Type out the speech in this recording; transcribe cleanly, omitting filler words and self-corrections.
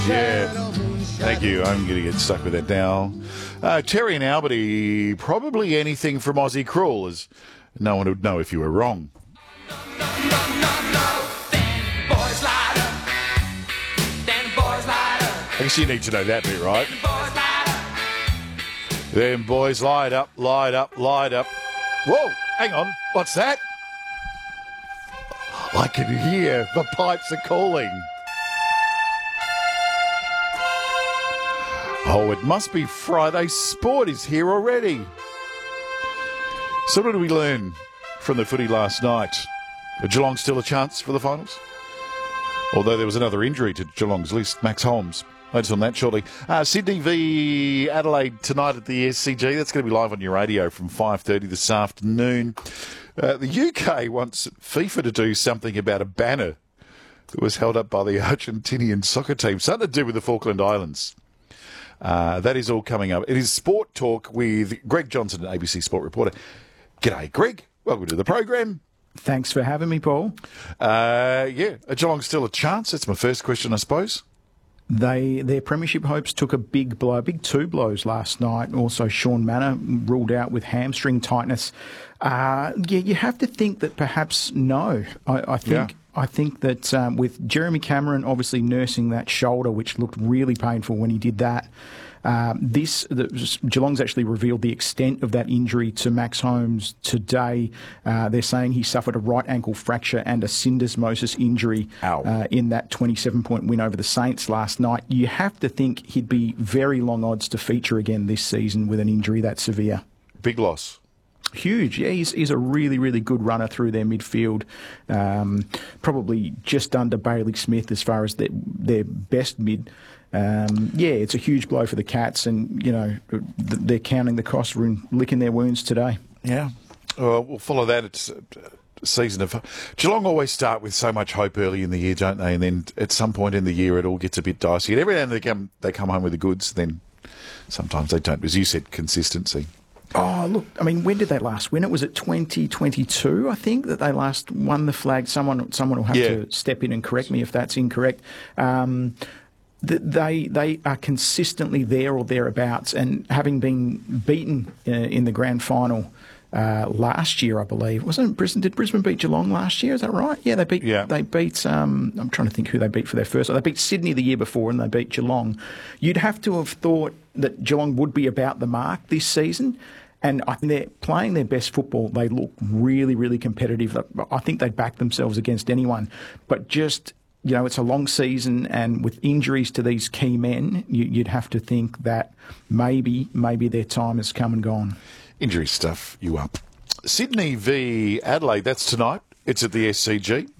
Yeah, thank you. I'm going to get stuck with that now. Terry and Albany, probably anything from Aussie Cruel, as no one would know if you were wrong. I guess you need to know that bit, right? Then boys light up, light up, light up. Whoa, hang on, what's that? I can hear the pipes are calling. Oh, it must be Friday sport is here already. So what did we learn from the footy last night? Geelong still a chance for the finals? Although there was another injury to Geelong's list, Max Holmes. Notice on that shortly. Sydney v Adelaide tonight at the SCG. That's going to be live on your radio from 5:30 this afternoon. The UK wants FIFA to do something about a banner that was held up by the Argentinian soccer team. Something to do with the Falkland Islands. That is all coming up. It is Sport Talk with Greg Johnson, an ABC Sport reporter. G'day, Greg. Welcome to the program. Thanks for having me, Paul. Are Geelong still a chance? That's my first question, I suppose. Their premiership hopes took a big blow, big two blows last night. Also, Sean Manor ruled out with hamstring tightness. You have to think that perhaps no. I think that with Jeremy Cameron obviously nursing that shoulder, which looked really painful when he did that, Geelong's actually revealed the extent of that injury to Max Holmes today. They're saying he suffered a right ankle fracture and a syndesmosis injury in that 27-point win over the Saints last night. You have to think he'd be very long odds to feature again this season with an injury that severe. Big loss. Huge. Yeah, he's a really, really good runner through their midfield. Probably just under Bailey Smith as far as their best mid. It's a huge blow for the Cats, and, you know, they're counting the cost and licking their wounds today. Yeah. We'll follow that. It's a season of... Geelong always start with so much hope early in the year, don't they? And then at some point in the year, it all gets a bit dicey. And every now and then they come home with the goods, then sometimes they don't. As you said, consistency. Oh, look, I mean, when did they last win? It was at 2022, I think, that they last won the flag. Someone will have to step in and correct me if that's incorrect. They are consistently there or thereabouts, and having been beaten in the grand final last year, I believe. Wasn't Brisbane? Did Brisbane beat Geelong last year? Is that right? Yeah, they beat. Yeah. They beat. I'm trying to think who they beat for their first. They beat Sydney the year before, and they beat Geelong. You'd have to have thought that Geelong would be about the mark this season. And I think they're playing their best football. They look really, really competitive. I think they'd back themselves against anyone. But just, you know, it's a long season, and with injuries to these key men, you'd have to think that maybe their time has come and gone. Injury stuff you up. Sydney v Adelaide, that's tonight. It's at the SCG.